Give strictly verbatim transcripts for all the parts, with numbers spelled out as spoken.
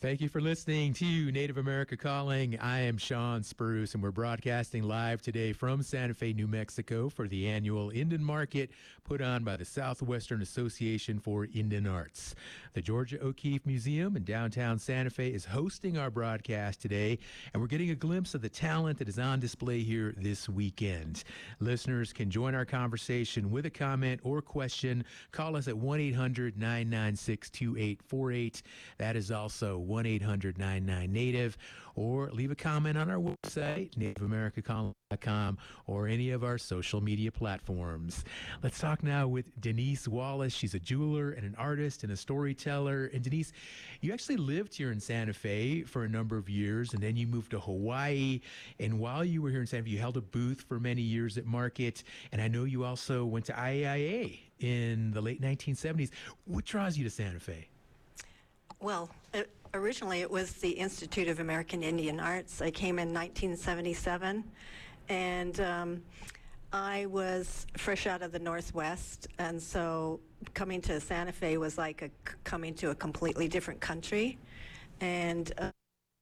Thank you for listening to Native America Calling. I am Sean Spruce, and we're broadcasting live today from Santa Fe, New Mexico for the annual Indian Market put on by the Southwestern Association for Indian Arts. The Georgia O'Keeffe Museum in downtown Santa Fe is hosting our broadcast today, and we're getting a glimpse of the talent that is on display here this weekend. Listeners can join our conversation with a comment or question. Call us at one eight hundred nine nine six two eight four eight. That is also one eight hundred nine nine native, or leave a comment on our website, native america calling dot com, or any of our social media platforms. Let's talk now with Denise Wallace. She's a jeweler and an artist and a storyteller. And Denise, you actually lived here in Santa Fe for a number of years, and then you moved to Hawaii. And while you were here in Santa Fe, you held a booth for many years at Market. And I know you also went to I A I A in the late nineteen seventies. What draws you to Santa Fe? Well, it, originally it was the Institute of American Indian Arts. I came in nineteen seventy-seven, and um, I was fresh out of the Northwest, and so coming to Santa Fe was like a, coming to a completely different country, and uh,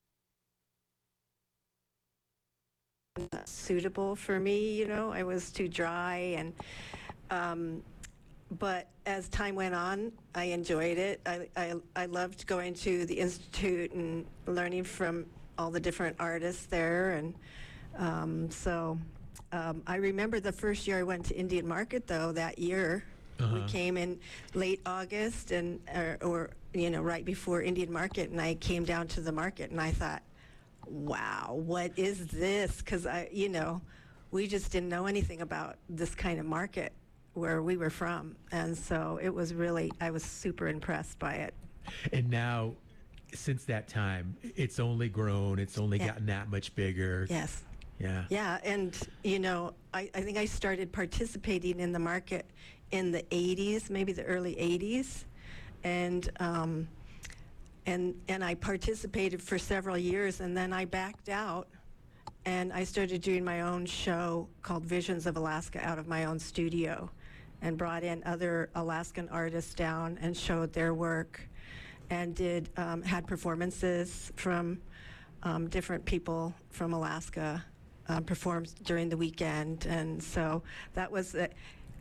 suitable for me, you know. I was too dry, and um, but as time went on, I enjoyed it. I, I, I loved going to the Institute and learning from all the different artists there. And um, so um, I remember the first year I went to Indian Market, though, that year. Uh-huh. We came in late August, and or, or, you know, right before Indian Market, and I came down to the market, and I thought, wow, what is this? Because, I, you know, we just didn't know anything about this kind of market where we were from, and so it was really, I was super impressed by it. And now, since that time, it's only grown, it's only yeah. gotten that much bigger. Yes. Yeah. Yeah, and you know, I, I think I started participating in the market in the eighties, maybe the early eighties, and um, and and I participated for several years, and then I backed out. And I started doing my own show called Visions of Alaska out of my own studio, and brought in other Alaskan artists down and showed their work, and did um, had performances from um, different people from Alaska um, performed during the weekend. And so that was uh,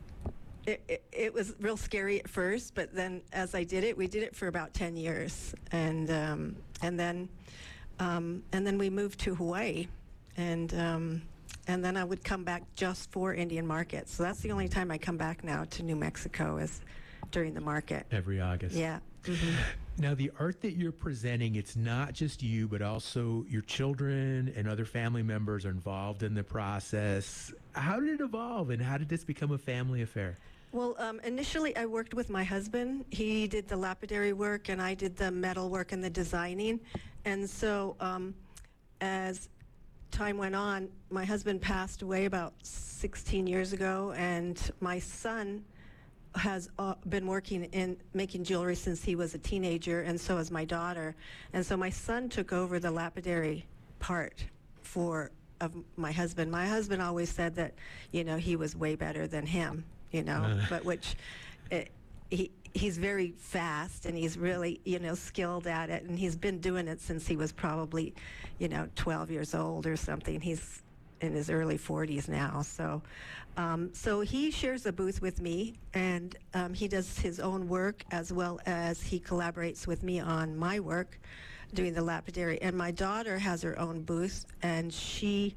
it, it, it was real scary at first, but then as I did it, we did it for about ten years, and um, and then um, and then we moved to Hawaii. And um, and then I would come back just for Indian Market. So that's the only time I come back now to New Mexico, is during the market. Every August. Yeah. Mm-hmm. Now, the art that you're presenting, it's not just you, but also your children and other family members are involved in the process. How did it evolve, and how did this become a family affair? Well, um, initially I worked with my husband. He did the lapidary work, and I did the metal work and the designing. And so um, as time went on, my husband passed away about sixteen years ago, and my son has uh, been working in making jewelry since he was a teenager, and so has my daughter. And so my son took over the lapidary part for of my husband. My husband always said that, you know, he was way better than him, you know, uh. but which it, he he's very fast, and he's really, you know, skilled at it, and he's been doing it since he was probably, you know, twelve years old or something. He's in his early forties now. So um, so he shares a booth with me, and um, he does his own work as well as he collaborates with me on my work doing the lapidary. And my daughter has her own booth, and she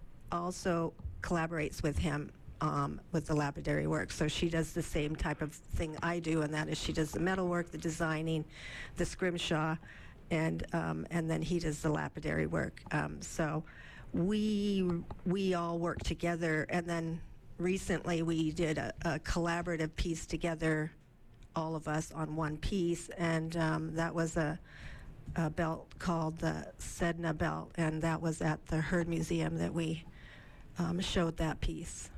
also collaborates with him Um, with the lapidary work. So she does the same type of thing I do, and that is she does the metal work, the designing, the scrimshaw, and um, and then he does the lapidary work. Um, so we we all work together, and then recently we did a, a collaborative piece together, all of us on one piece, and um, that was a, a belt called the Sedna belt, and that was at the Heard Museum that we um, showed that piece.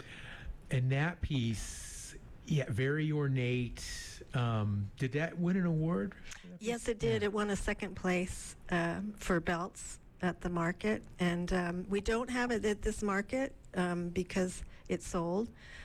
And that piece, yeah, very ornate. Um, did that win an award? Yes, it did. Yeah. It won a second place um, for belts at the market. And um, we don't have it at this market um, because it sold.